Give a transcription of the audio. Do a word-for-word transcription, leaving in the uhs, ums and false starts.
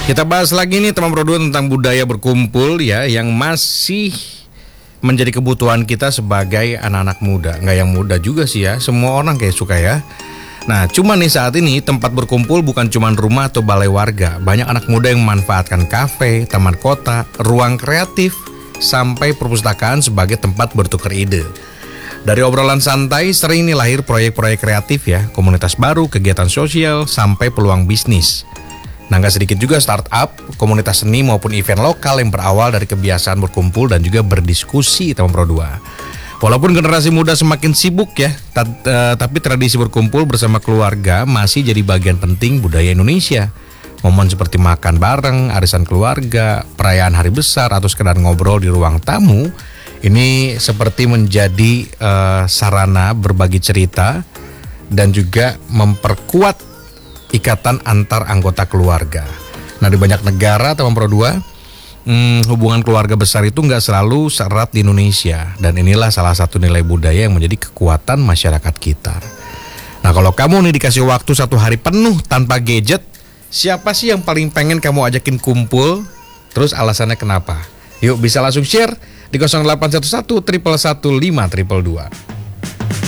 Kita bahas lagi nih teman produk tentang budaya berkumpul ya, yang masih menjadi kebutuhan kita sebagai anak-anak muda. Nggak yang muda juga sih ya, semua orang kayak suka ya. Nah, cuma nih saat ini tempat berkumpul bukan cuma rumah atau balai warga. Banyak anak muda yang memanfaatkan kafe, taman kota, ruang kreatif, sampai perpustakaan sebagai tempat bertukar ide. Dari obrolan santai sering nih lahir proyek-proyek kreatif ya, komunitas baru, kegiatan sosial, sampai peluang bisnis. Nah, gak sedikit juga startup, komunitas seni maupun event lokal yang berawal dari kebiasaan berkumpul dan juga berdiskusi teman Pro dua. Walaupun generasi muda semakin sibuk ya, t- t- tapi tradisi berkumpul bersama keluarga masih jadi bagian penting budaya Indonesia. Momen seperti makan bareng, arisan keluarga, perayaan hari besar, atau sekedar ngobrol di ruang tamu, ini seperti menjadi uh, sarana berbagi cerita dan juga memperkuat ikatan antar anggota keluarga. Nah, di banyak negara teman Pro dua, hmm, hubungan keluarga besar itu nggak selalu erat di Indonesia. Dan inilah salah satu nilai budaya yang menjadi kekuatan masyarakat kita. Nah, kalau kamu nih dikasih waktu satu hari penuh tanpa gadget, siapa sih yang paling pengen kamu ajakin kumpul? Terus alasannya kenapa? Yuk bisa langsung share di nol delapan satu satu satu satu satu lima dua dua dua.